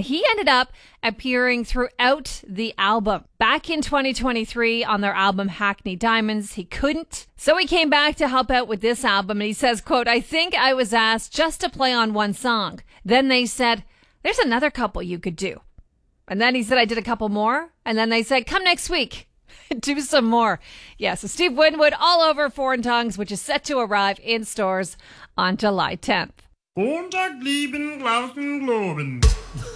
he ended up appearing throughout the album. Back in 2023 on their album Hackney Diamonds, he couldn't. So he came back to help out with this album, and he says, quote, "I think I was asked just to play on one song. Then they said, there's another couple you could do. And then he said, I did a couple more. And then they said, come next week. Do some more." Yeah, so Steve Winwood all over Foreign Tongues, which is set to arrive in stores on July 10th. Montag, lieben, glauben, globen.